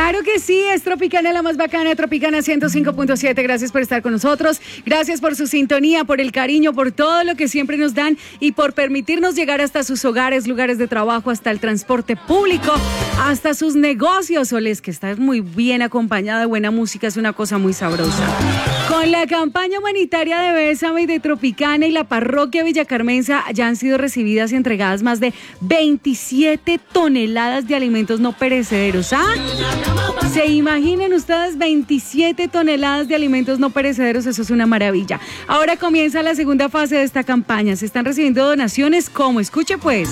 Claro que sí, es Tropicana la más bacana, Tropicana 105.7. Gracias por estar con nosotros, gracias por su sintonía, por el cariño, por todo lo que siempre nos dan y por permitirnos llegar hasta sus hogares, lugares de trabajo, hasta el transporte público, hasta sus negocios. Oles, que estás muy bien acompañada de buena música, es una cosa muy sabrosa. Con la campaña humanitaria de Bésame y de Tropicana y la parroquia Villacarmenza ya han sido recibidas y entregadas más de 27 toneladas de alimentos no perecederos. ¿Se imaginan ustedes 27 toneladas de alimentos no perecederos? Eso es una maravilla. Ahora comienza la segunda fase de esta campaña. Se están recibiendo donaciones como, escuche pues.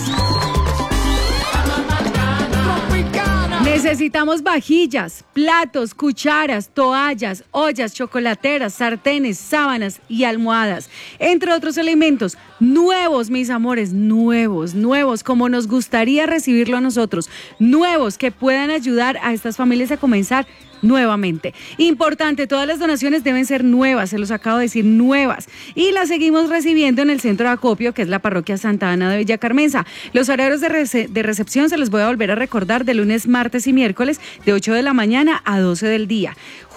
Necesitamos vajillas, platos, cucharas, toallas, ollas, chocolateras, sartenes, sábanas y almohadas, entre otros elementos nuevos, mis amores, nuevos, como nos gustaría recibirlo a nosotros, nuevos que puedan ayudar a estas familias a comenzar nuevamente. Importante, todas las donaciones deben ser nuevas, se los acabo de decir, nuevas. Y las seguimos recibiendo en el centro de acopio, que es la parroquia Santa Ana de Villacarmenza. Los horarios de recepción se los voy a volver a recordar, de lunes, martes y miércoles, de 8 de la mañana a 12 del día.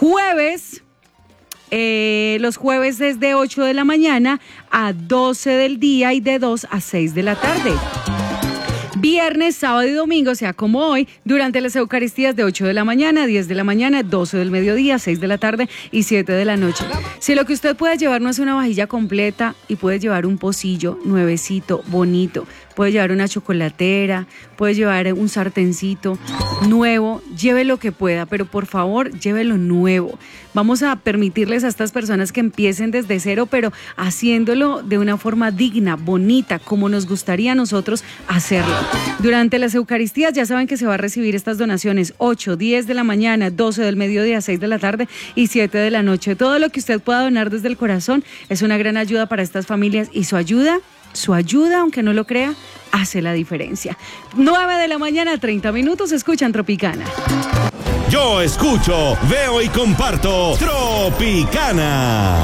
Los jueves es de 8 de la mañana a 12 del día y de 2 a 6 de la tarde. Viernes, sábado y domingo, sea como hoy, durante las Eucaristías de 8 de la mañana, 10 de la mañana, 12 del mediodía, 6 de la tarde y 7 de la noche. Si lo que usted puede llevar no es una vajilla completa y puede llevar un pocillo nuevecito, bonito, puede llevar una chocolatera, puede llevar un sartencito nuevo, lleve lo que pueda, pero por favor, llévelo nuevo. Vamos a permitirles a estas personas que empiecen desde cero, pero haciéndolo de una forma digna, bonita, como nos gustaría a nosotros hacerlo. Durante las Eucaristías ya saben que se va a recibir estas donaciones 8, 10 de la mañana, 12 del mediodía, 6 de la tarde y 7 de la noche. Todo lo que usted pueda donar desde el corazón es una gran ayuda para estas familias y su ayuda, aunque no lo crea, hace la diferencia. 9 de la mañana, 30 minutos, escuchan Tropicana. Yo escucho, veo y comparto Tropicana.